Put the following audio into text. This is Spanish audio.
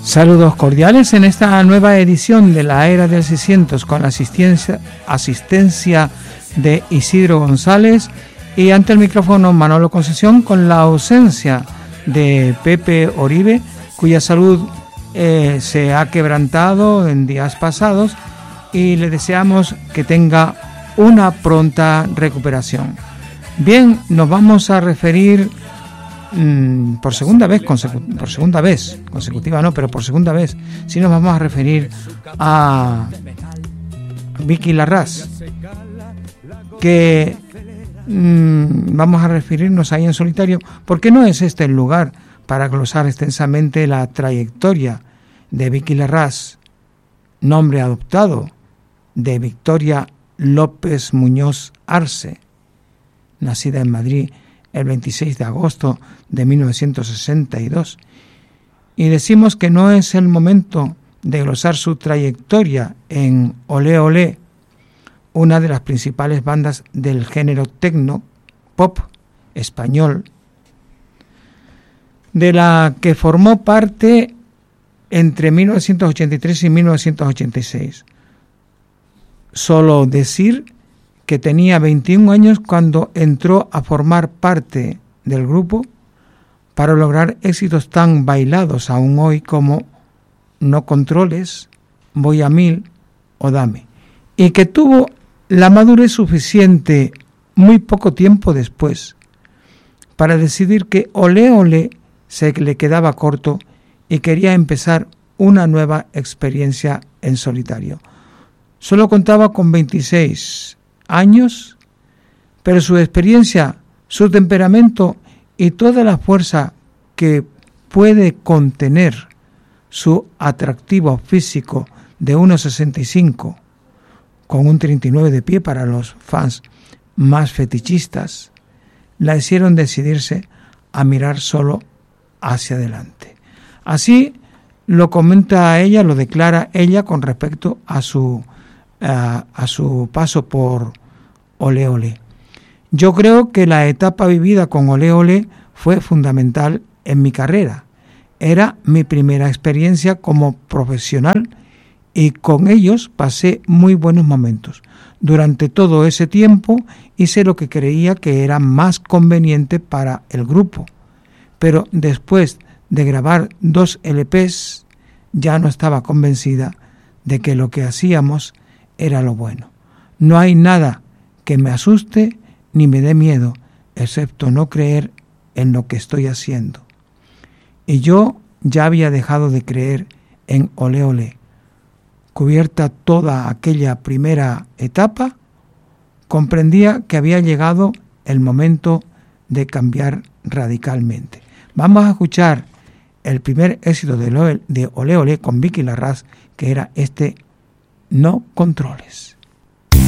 Saludos cordiales en esta nueva edición de la Era del 600 con la asistencia de Isidro González y ante el micrófono Manolo Concesión, con la ausencia de Pepe Oribe, cuya salud se ha quebrantado en días pasados, y le deseamos que tenga una pronta recuperación. Bien, nos vamos a referir por segunda vez consecutiva no, pero por segunda vez, sí nos vamos a referir a Vicky Larraz, que vamos a referirnos ahí en solitario, porque no es este el lugar para glosar extensamente la trayectoria de Vicky Larraz, nombre adoptado de Victoria López Muñoz Arce, nacida en Madrid el 26 de agosto de 1962, y decimos que no es el momento de glosar su trayectoria en Olé Olé, una de las principales bandas del género techno pop español, de la que formó parte entre 1983 y 1986. Solo decir que tenía 21 años cuando entró a formar parte del grupo para lograr éxitos tan bailados aún hoy como No Controles, Voy a Mil o Dame, y que tuvo la madurez suficiente muy poco tiempo después para decidir que Olé Olé se le quedaba corto y quería empezar una nueva experiencia en solitario. Solo contaba con 26 años, pero su experiencia, su temperamento y toda la fuerza que puede contener su atractivo físico de 1,65 con un 39 de pie para los fans más fetichistas, la hicieron decidirse a mirar solo hacia adelante. Así lo comenta ella, lo declara ella con respecto a su paso por Olé Olé. Yo creo que la etapa vivida con Olé Olé fue fundamental en mi carrera. Era mi primera experiencia como profesional y con ellos pasé muy buenos momentos. Durante todo ese tiempo hice lo que creía que era más conveniente para el grupo, pero después de grabar 2 LPs ya no estaba convencida de que lo que hacíamos era lo bueno. No hay nada que me asuste ni me dé miedo, excepto no creer en lo que estoy haciendo. Y yo ya había dejado de creer en Olé Olé. Cubierta toda aquella primera etapa, comprendía que había llegado el momento de cambiar radicalmente. Vamos a escuchar el primer éxito de Olé Olé con Vicky Larraz, que era este No Controles.